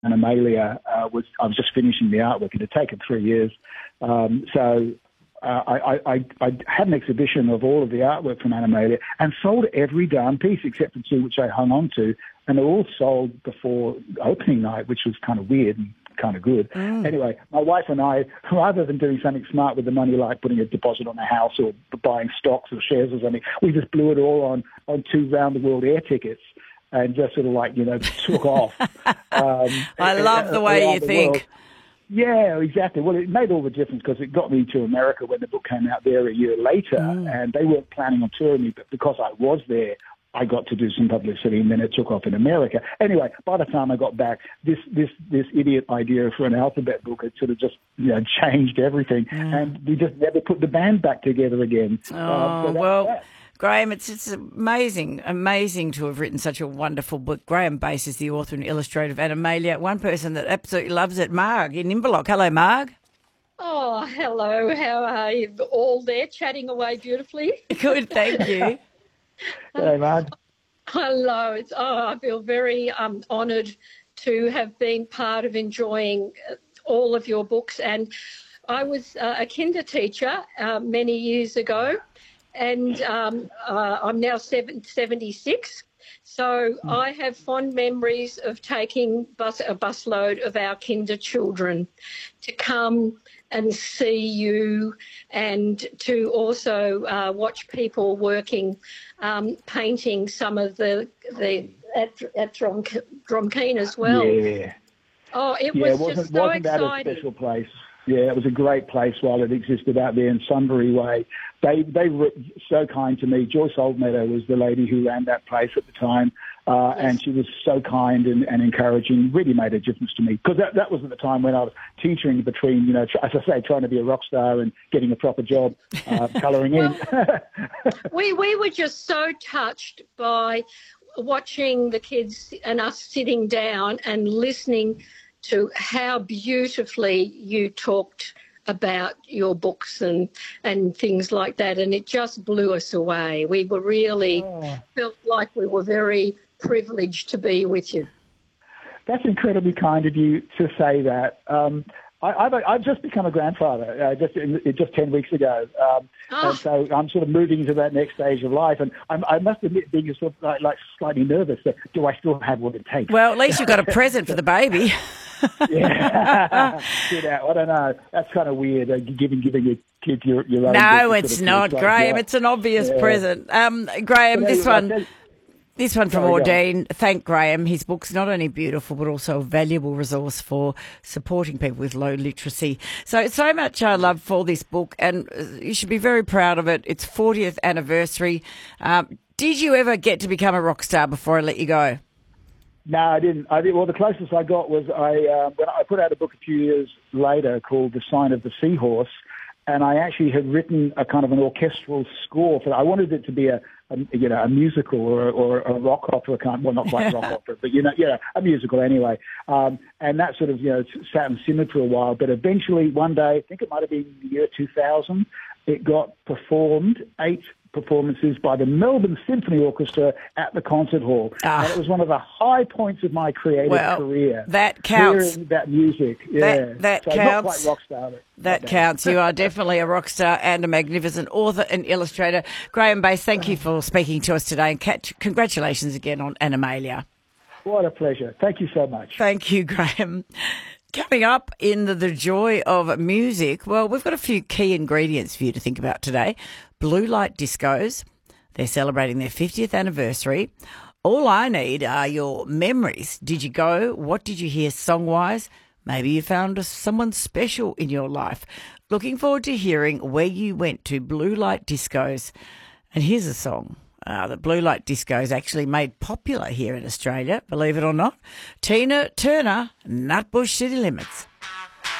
Animalia I was just finishing the artwork. It had taken 3 years. So I had an exhibition of all of the artwork from Animalia and sold every darn piece except for two, which I hung on to. And they all sold before opening night, which was kind of weird and kind of good. Anyway, my wife and I, rather than doing something smart with the money, like putting a deposit on a house or buying stocks or shares or something, we just blew it all on 2 round-the-world air tickets and just sort of like, took off. I love the way you think. World. Yeah, exactly. Well, it made all the difference because it got me to America when the book came out there a year later, and they weren't planning on touring me, but because I was there, I got to do some publicity, and then it took off in America. Anyway, by the time I got back, this idiot idea for an alphabet book had sort of just changed everything, and we just never put the band back together again. Graham, it's amazing to have written such a wonderful book. Graham Bass is the author and illustrator of Animalia. One person that absolutely loves it, Marg in Inverloch. Hello, Marg. Oh, hello. How are you all there chatting away beautifully? Good, thank you. Hello, Marg. Hello. I feel very honoured to have been part of enjoying all of your books. And I was a kinder teacher many years ago. And I'm now 76, so I have fond memories of taking a busload of our kinder children to come and see you, and to also watch people working, painting some of the at Dromkeen as well. Yeah. Oh, it was just so exciting. That a special place? Yeah, it was a great place while it existed out there in Sunbury Way. They were so kind to me. Joyce Oldmeadow was the lady who ran that place at the time, and she was so kind and encouraging, really made a difference to me. Because that was at the time when I was teaching between, as I say, trying to be a rock star and getting a proper job, colouring in. we were just so touched by watching the kids and us sitting down and listening to how beautifully you talked about your books and things like that, and it just blew us away. We were really felt like we were very privileged to be with you. That's incredibly kind of you to say that. I've just become a grandfather just 10 weeks ago, and so I'm sort of moving into that next stage of life. And I must admit, being sort of like slightly nervous. Do I still have what it takes? Well, at least you've got a present for the baby. Yeah, I don't know. That's kind of weird. Giving your kid your own. No, it's not, Graham. It's an obvious present. Graham, this one from Audine. Thank Graham. His book's not only beautiful but also a valuable resource for supporting people with low literacy. So much love for this book, and you should be very proud of it. It's 40th anniversary. Did you ever get to become a rock star before I let you go? No, I didn't. Well, the closest I got was when I put out a book a few years later called The Sign of the Seahorse, and I actually had written a kind of an orchestral score for that. I wanted it to be a musical or a rock opera, well, not quite rock opera, but a musical anyway. And that sort of sat and simmered for a while. But eventually, one day, I think it might have been the year 2000, it got performed 8 performances by the Melbourne Symphony Orchestra at the concert hall. And it was one of the high points of my creative career. That counts. Hearing that music. Yeah. That so counts. Not quite rock star. That counts. You are definitely a rock star and a magnificent author and illustrator. Graham Bass, thank you for speaking to us today, and congratulations again on Animalia. What a pleasure. Thank you so much. Thank you, Graham. Coming up in the joy of music, well, we've got a few key ingredients for you to think about today. Blue Light Discos. They're celebrating their 50th anniversary. All I need are your memories. Did you go? What did you hear song-wise? Maybe you found someone special in your life. Looking forward to hearing where you went to Blue Light Discos. And here's a song that Blue Light Discos actually made popular here in Australia, believe it or not. Tina Turner, Nutbush City Limits.